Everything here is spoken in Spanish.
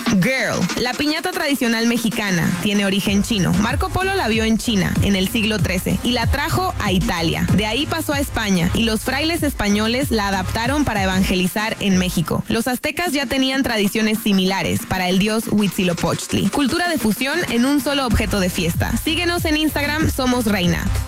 Girl. La piñata tradicional mexicana tiene origen chino. Marco Polo la vio en China en el siglo XIII y la trajo a Italia. De ahí pasó a España y los frailes españoles la adaptaron para evangelizar en México. Los aztecas ya tenían tradiciones similares para el dios Huitzilopochtli. Cultura de fusión en un solo objeto de fiesta. Síguenos en Instagram, somos Reina.